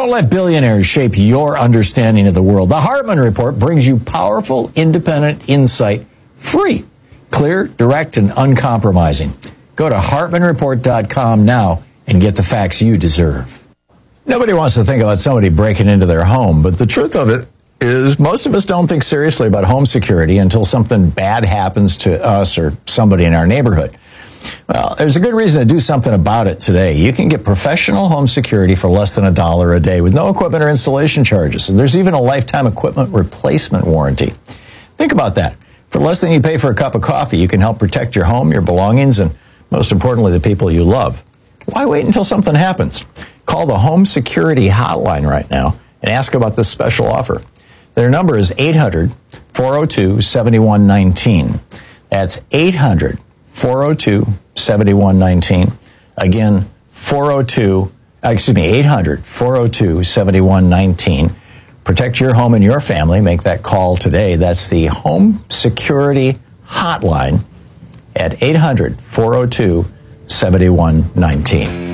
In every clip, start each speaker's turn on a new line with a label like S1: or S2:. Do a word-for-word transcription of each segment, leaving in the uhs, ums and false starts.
S1: Don't let billionaires shape your understanding of the world. The Hartman Report brings you powerful, independent insight, free, clear, direct, and uncompromising. Go to Hartman Report dot com now and get the facts you deserve. Nobody wants to think about somebody breaking into their home, but the truth of it is most of us don't think seriously about home security until something bad happens to us or somebody in our neighborhood. Well, there's a good reason to do something about it today. You can get professional home security for less than a dollar a day with no equipment or installation charges. And there's even a lifetime equipment replacement warranty. Think about that. For less than you pay for a cup of coffee, you can help protect your home, your belongings, and most importantly, the people you love. Why wait until something happens? Call the Home Security Hotline right now and ask about this special offer. Their number is eight hundred, four oh two, seven one one nine. That's eight hundred, four oh two, seven one one nine. Again, four oh two, excuse me, eight hundred, four oh two, seven one one nine. Protect your home and your family. Make that call today. That's the Home Security Hotline at eight hundred, four oh two, seven one one nine.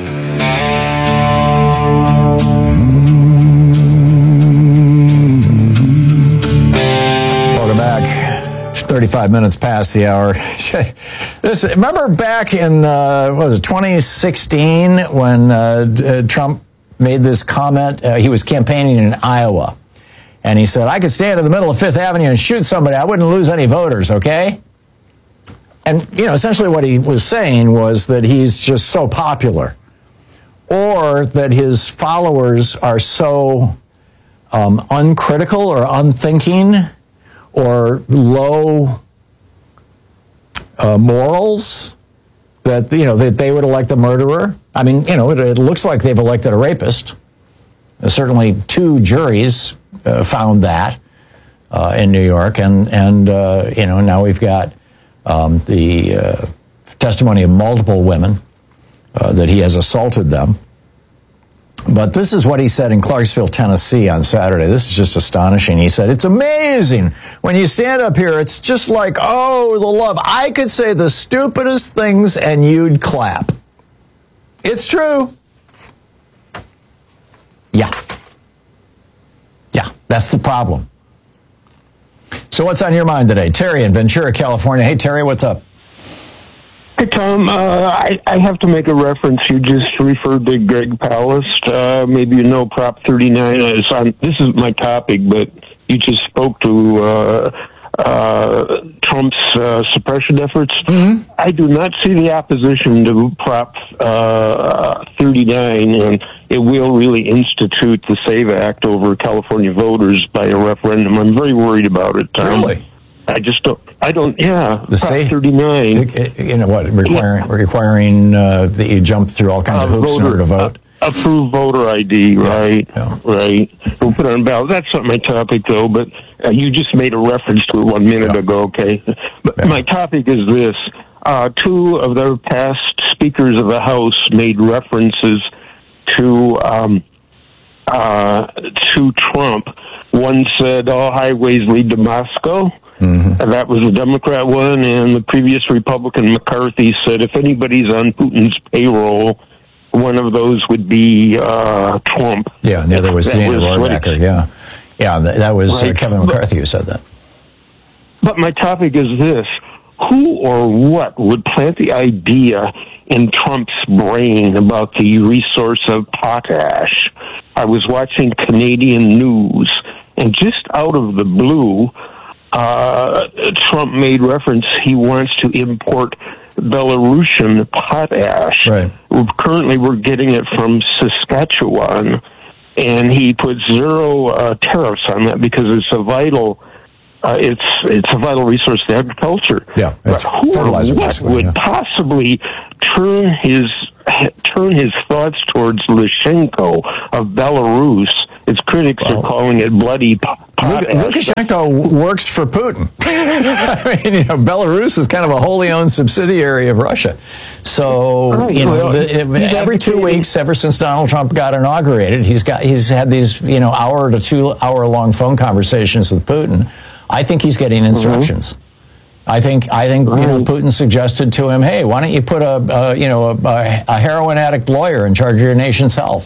S1: Welcome back. It's thirty-five minutes past the hour. This, remember back in, uh, what was it, twenty sixteen when uh, uh, Trump made this comment? Uh, he was campaigning in Iowa. And he said, I could stand in the middle of Fifth Avenue and shoot somebody. I wouldn't lose any voters, okay? And, you know, essentially what he was saying was that he's just so popular, or that his followers are so um, uncritical or unthinking or low uh, morals that, you know, that they would elect a murderer. I mean, you know, it, it looks like they've elected a rapist. Uh, certainly two juries uh, found that uh, in New York. And, and uh, you know, now we've got Um, the uh, testimony of multiple women uh, that he has assaulted them. But this is what he said in Clarksville, Tennessee on Saturday. This is just astonishing. He said, it's amazing. When you stand up here, it's just like, oh, the love. I could say the stupidest things and you'd clap. It's true. Yeah. Yeah, that's the problem. So what's on your mind today? Terry in Ventura, California. Hey, Terry, what's up?
S2: Hey, Tom. Uh, I, I have to make a reference. You just referred to Greg Palast. Uh, maybe you know Prop thirty-nine. Is on, this is my topic, but you just spoke to uh, uh, Trump's uh, suppression efforts. Mm-hmm. I do not see the opposition to Prop uh, thirty-nine, and it will really institute the SAVE Act over California voters by a referendum. I'm very worried about it, Tom.
S1: Really?
S2: I just don't, I don't, yeah,
S1: the
S2: Prop
S1: SAVE,
S2: thirty-nine.
S1: You know what, requiring, yeah. requiring uh, that you jump through all kinds uh, of hoops voter, in order to vote?
S2: Uh, approved voter I D, right,
S1: yeah.
S2: right. We'll put it on ballot. That's not my topic, though, but uh, you just made a reference to it one minute yeah. ago, okay? But yeah. my topic is this. Uh, two of their past speakers of the House made references to um, uh, to Trump. One said all highways lead to Moscow. Mm-hmm. And that was the Democrat one, and the previous Republican McCarthy said if anybody's on Putin's payroll, one of those would be uh, Trump.
S1: Yeah, and the other was
S2: that
S1: Dana
S2: was
S1: Rohrabacher. Yeah, yeah, that was
S2: right.
S1: uh, Kevin McCarthy who said that.
S2: But my topic is this. Who or what would plant the idea in Trump's brain about the resource of potash? I was watching Canadian news, and just out of the blue, uh, Trump made reference he wants to import Belarusian potash.
S1: Right.
S2: Currently, we're getting it from Saskatchewan, and he put zero uh, tariffs on that because it's a vital Uh, it's it's a vital resource to agriculture.
S1: Yeah, it's
S2: who
S1: fertilizer.
S2: What would
S1: yeah.
S2: possibly turn his turn his thoughts towards Lukashenko of Belarus? Its critics well, are calling it bloody potash.
S1: Lukashenko works for Putin. I mean, you know, Belarus is kind of a wholly owned subsidiary of Russia. So, right, you know, well, the, every two weeks, ever since Donald Trump got inaugurated, he's got he's had these, you know, hour to two hour long phone conversations with Putin. I think he's getting instructions. Mm-hmm. I think I think right. you know, Putin suggested to him, hey, why don't you put a, a you know a, a heroin addict lawyer in charge of your nation's health?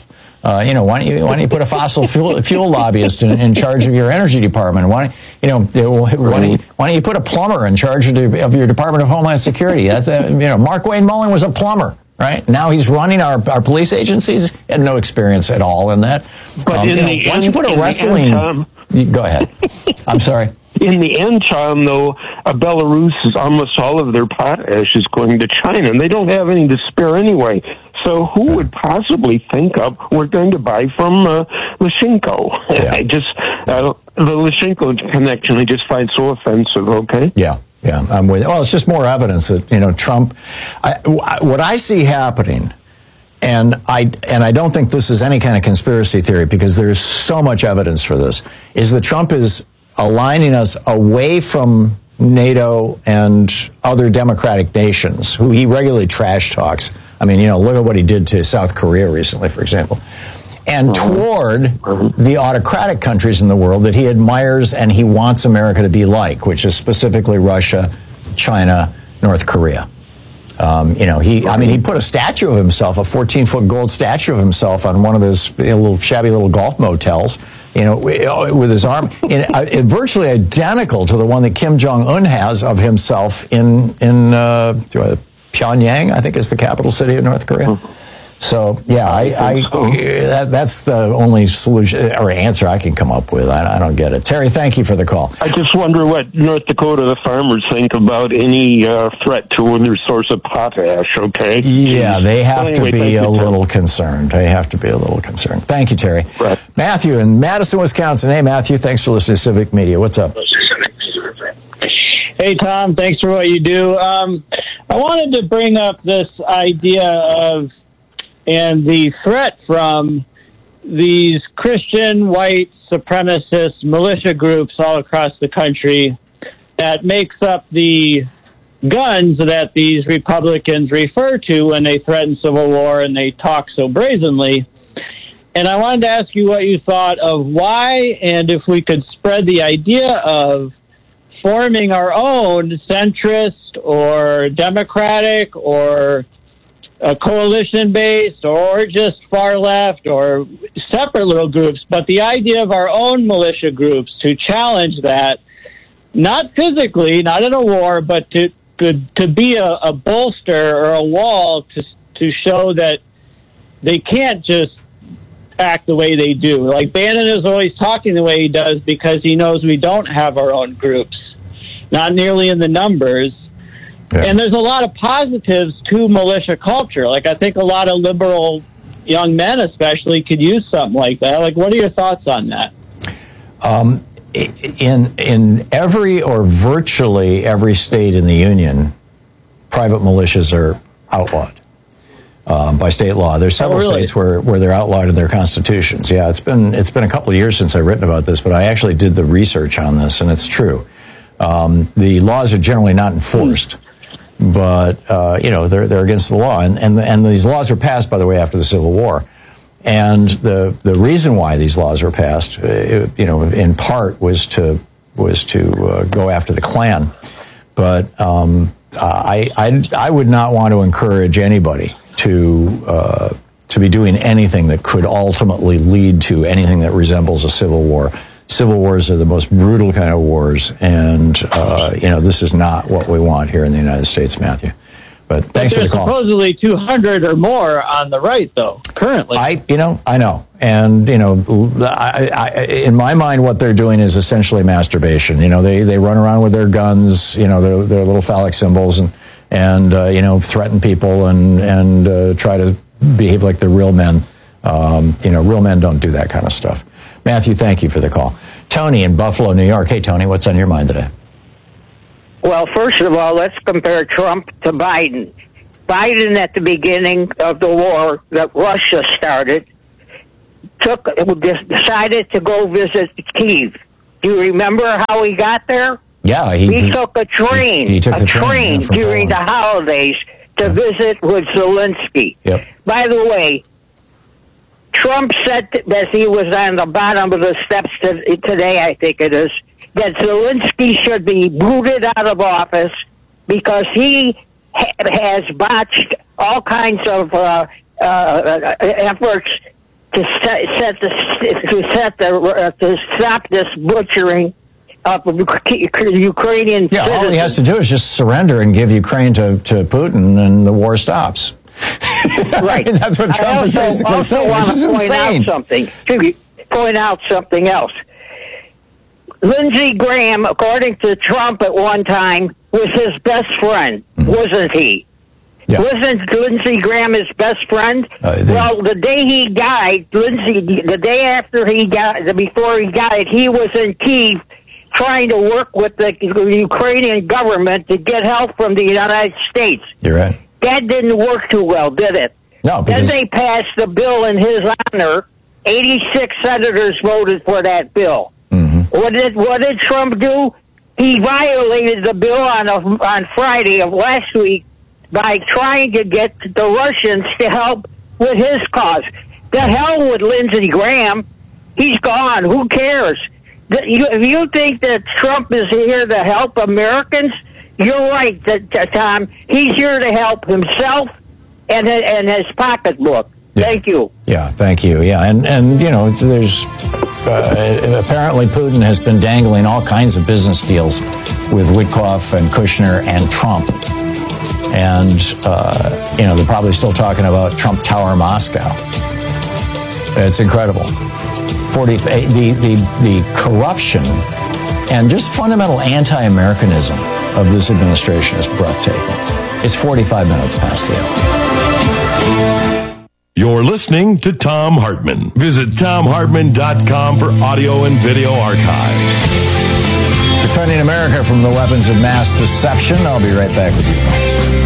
S1: Uh, you know, why don't you why don't you put a fossil fuel, fuel lobbyist in, in charge of your energy department? Why don't, you know why don't you, why don't you put a plumber in charge of, the, of your Department of Homeland Security? That's a, you know, Mark Wayne Mullen was a plumber, right? Now he's running our, our police agencies. He had no experience at all in that.
S2: But
S1: um,
S2: in
S1: you know,
S2: the
S1: why don't
S2: end,
S1: you put a wrestling?
S2: End, Tom,
S1: go ahead. I'm sorry.
S2: In the end, Tom, though, uh, Belarus is almost all of their potash is going to China, and they don't have any to spare anyway. So who would possibly think of we're going to buy from uh, Lyshenko? Yeah. I just uh, the Lyshenko connection I just find so offensive. Okay.
S1: Yeah. Yeah. I'm with. Well, it's just more evidence that you know Trump. I, what I see happening. And I and I don't think this is any kind of conspiracy theory because there's so much evidence for this, is that Trump is aligning us away from NATO and other democratic nations who he regularly trash talks. I mean, you know, look at what he did to South Korea recently, for example. And toward the autocratic countries in the world that he admires and he wants America to be like, which is specifically Russia, China, North Korea. Um, you know, he, I mean, he put a statue of himself, a fourteen-foot gold statue of himself on one of his you know, little shabby little golf motels, you know, with his arm, in, uh, virtually identical to the one that Kim Jong-un has of himself in, in uh, Pyongyang, I think is the capital city of North Korea. So, yeah, I, I that, that's the only solution or answer I can come up with. I, I don't get it. Terry, thank you for the call.
S2: I just wonder what North Dakota the farmers think about any uh, threat to their source of potash, okay?
S1: Yeah, they have
S2: well, anyway,
S1: to be a
S2: you,
S1: little concerned. They have to be a little concerned. Thank you, Terry.
S2: Right.
S1: Matthew in Madison, Wisconsin. Hey, Matthew, thanks for listening to Civic Media. What's up?
S3: Hey, Tom, thanks for what you do. Um, I wanted to bring up this idea of and the threat from these Christian white supremacist militia groups all across the country that makes up the guns that these Republicans refer to when they threaten civil war and they talk so brazenly. And I wanted to ask you what you thought of why, and if we could spread the idea of forming our own centrist or democratic or a coalition-based or just far left or separate little groups, but the idea of our own militia groups to challenge that, not physically, not in a war, but to to be a, a bolster or a wall to to show that they can't just act the way they do. Like Bannon is always talking the way he does because he knows we don't have our own groups, not nearly in the numbers. Yeah. And there's a lot of positives to militia culture. Like, I think a lot of liberal young men especially could use something like that. Like, what are your thoughts on that?
S1: Um, in in every or virtually every state in the union, private militias are outlawed uh, by state law. There's several
S3: oh, really?
S1: states where, where they're outlawed in their constitutions. Yeah, it's been it's been a couple of years since I've written about this, but I actually did the research on this, and it's true. Um, the laws are generally not enforced. But, uh, you know, they're they're against the law. And, and and these laws were passed, by the way, after the Civil War. And the the reason why these laws were passed, uh, you know, in part was to was to uh, go after the Klan. But um, I, I I would not want to encourage anybody to uh, to be doing anything that could ultimately lead to anything that resembles a civil war. Civil wars are the most brutal kind of wars, and uh, you know this is not what we want here in the United States, Matthew. But thanks
S3: but
S1: for the call.
S3: Supposedly two hundred or more on the right, though. Currently,
S1: I you know I know, and you know, I, I, in my mind, what they're doing is essentially masturbation. You know, they they run around with their guns, you know, their their little phallic symbols, and and uh, you know, threaten people and and uh, try to behave like they're real men. Um, you know, real men don't do that kind of stuff. Matthew, thank you for the call. Tony in Buffalo, New York. Hey, Tony, what's on your mind today?
S4: Well, first of all, let's compare Trump to Biden. Biden, at the beginning of the war that Russia started, took decided to go visit Kyiv. Do you remember how he got there?
S1: Yeah, he,
S4: he,
S1: he
S4: took a train,
S1: he, he took
S4: a
S1: the train,
S4: train
S1: yeah,
S4: during
S1: Poland.
S4: the holidays to
S1: yeah.
S4: visit with Zelensky.
S1: Yep.
S4: By the way, Trump said as he was on the bottom of the steps to, today, I think it is, that Zelensky should be booted out of office because he ha- has botched all kinds of uh, uh, efforts to set, set the to set the uh, to stop this butchering of Ukrainian
S1: Yeah,
S4: citizens.
S1: all he has to do is just surrender and give Ukraine to, to Putin, and the war stops.
S4: Right.
S1: I mean, that's what Trump
S4: I
S1: is
S4: also,
S1: basically
S4: also
S1: saying,
S4: want
S1: which is
S4: to point
S1: insane.
S4: out something. To point out something else. Lindsey Graham, according to Trump at one time, was his best friend, mm-hmm. wasn't he?
S1: Yeah.
S4: Wasn't Lindsey Graham his best friend?
S1: Uh, they,
S4: well, the day he died, Lindsey, the day after he died, before he died, he was in Kyiv trying to work with the Ukrainian government to get help from the United States.
S1: You're right.
S4: That didn't work too well, did it?
S1: No,
S4: Then
S1: because
S4: they passed the bill in his honor. eighty-six senators voted for that bill.
S1: Mm-hmm.
S4: What did what did Trump do? He violated the bill on a, on Friday of last week by trying to get the Russians to help with his cause. The hell with Lindsey Graham. He's gone. Who cares? The, you, if you think that Trump is here to help Americans, you're right, that, Tom. He's here to help himself and, and his pocketbook.
S1: Yeah.
S4: Thank you.
S1: Yeah, thank you. Yeah, and, and you know, there's uh, apparently Putin has been dangling all kinds of business deals with Witkoff and Kushner and Trump. And, uh, you know, they're probably still talking about Trump Tower Moscow. It's incredible. forty, the, the, the corruption and just fundamental anti-Americanism of this administration is breathtaking. It's forty-five minutes past the hour.
S5: You're listening to Thom Hartmann. Visit Thom Hartmann dot com for audio and video archives.
S1: Defending America from the weapons of mass deception. I'll be right back with you.